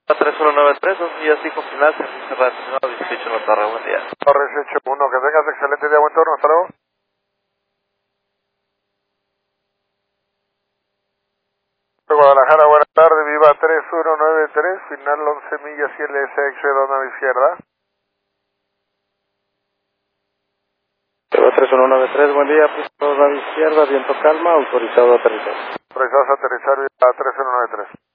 3193, 2 millas 5 final, servicio relacionado 18 en la torre, buen día. Torre 181, que tengas excelente día, buen turno, hasta luego. Guadalajara, buenas tardes, viva 3193, final 11 millas y LSX, redonda a la izquierda. Viva 3193, buen día, pista a la izquierda, viento calma, autorizado a aterrizar. Autorizados a aterrizar, viva 3193.